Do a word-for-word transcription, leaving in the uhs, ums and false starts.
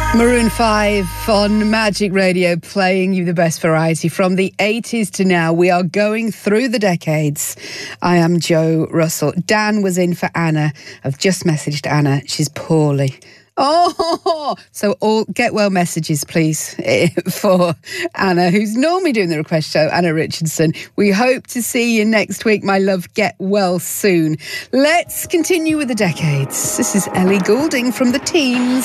Maroon five on Magic Radio, playing you the best variety from the eighties to now. We are going through the decades. I am Jo Russell. Dan was in for Anna. I've just messaged Anna. She's poorly. Oh, so all get well messages, please, for Anna, who's normally doing the request show, Anna Richardson. We hope to see you next week, my love. Get well soon. Let's continue with the decades. This is Ellie Goulding from the Teens.